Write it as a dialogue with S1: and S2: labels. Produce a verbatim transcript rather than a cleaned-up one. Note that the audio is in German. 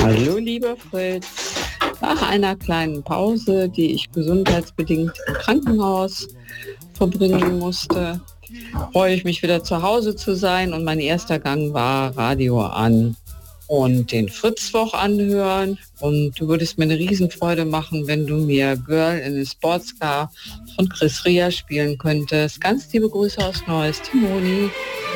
S1: Hallo, lieber Fritz. Nach einer kleinen Pause, die ich gesundheitsbedingt im Krankenhaus verbringen musste, freue ich mich wieder zu Hause zu sein und mein erster Gang war Radio an und den Fritzwoch anhören. Und du würdest mir eine Riesenfreude machen, wenn du mir Girl in a Sportscar von Chris Rea spielen könntest. Ganz liebe Grüße aus Neuss, Timoni.